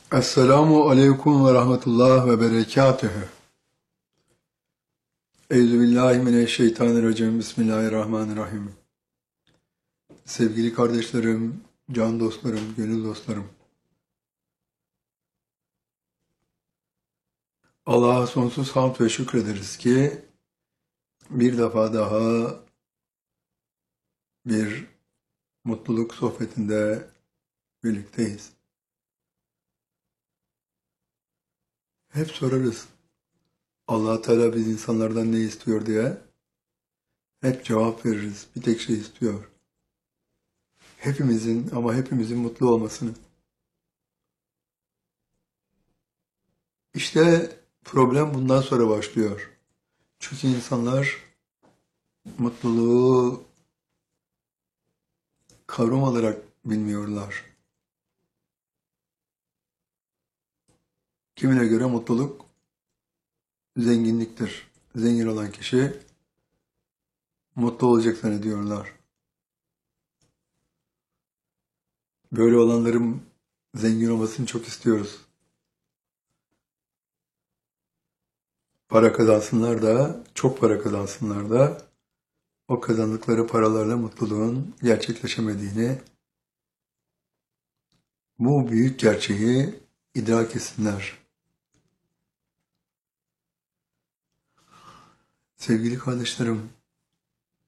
Esselamu aleyküm ve rahmetullah ve berekatühü. Euzubillahimineşşeytanirracim. Bismillahirrahmanirrahim. Sevgili kardeşlerim, can dostlarım, gönül dostlarım. Allah'a sonsuz hamd ve şükrederiz ki bir defa daha bir mutluluk sohbetinde birlikteyiz. Hep sorarız, Allah Teala biz insanlardan ne istiyor diye. Hep cevap veririz. Bir tek şey istiyor. Hepimizin ama hepimizin mutlu olmasını. İşte problem bundan sonra başlıyor. Çünkü insanlar mutluluğu kavram olarak bilmiyorlar. Kimine göre mutluluk zenginliktir. Zengin olan kişi mutlu olacak zannediyorlar. Böyle olanların zengin olmasını çok istiyoruz. Para kazansınlar da, çok para kazansınlar da o kazandıkları paralarla mutluluğun gerçekleşemediğini, bu büyük gerçeği idrak etsinler. Sevgili kardeşlerim,